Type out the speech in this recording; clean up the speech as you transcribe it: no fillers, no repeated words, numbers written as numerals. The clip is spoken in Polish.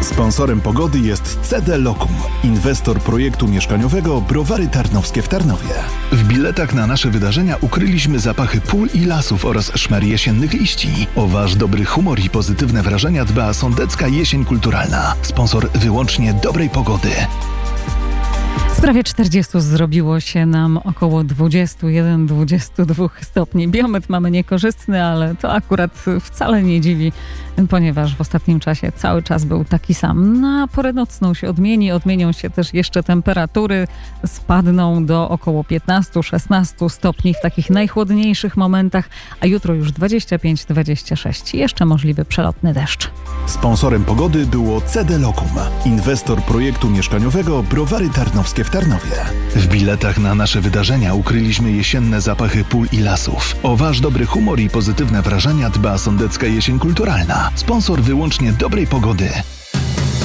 Sponsorem pogody jest CD Locum, inwestor projektu mieszkaniowego Browary Tarnowskie w Tarnowie. W biletach na nasze wydarzenia ukryliśmy zapachy pól i lasów oraz szmer jesiennych liści. O wasz dobry humor i pozytywne wrażenia dba Sądecka Jesień Kulturalna. Sponsor wyłącznie dobrej pogody. Z prawie 40 zrobiło się nam około 21-22 stopni. Biometr mamy niekorzystny, ale to akurat wcale nie dziwi, ponieważ w ostatnim czasie cały czas był taki sam. Na porę nocną się odmienią się też jeszcze temperatury, spadną do około 15-16 stopni w takich najchłodniejszych momentach, a jutro już 25-26. Jeszcze możliwy przelotny deszcz. Sponsorem pogody było CD Locum, inwestor projektu mieszkaniowego Browary Tarnowskie w Tarnowie. W biletach na nasze wydarzenia ukryliśmy jesienne zapachy pól i lasów. O wasz dobry humor i pozytywne wrażenia dba Sądecka Jesień Kulturalna. Sponsor wyłącznie dobrej pogody.